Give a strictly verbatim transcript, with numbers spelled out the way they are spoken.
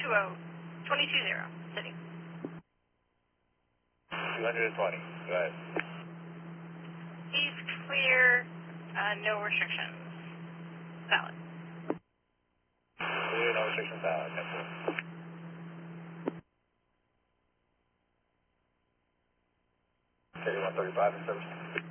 two oh, twenty-two zero, city. two hundred twenty, go ahead. He's clear, uh, no restrictions. Valid. Clear, no restrictions, valid, ten four. thirty-one thirty-five in service.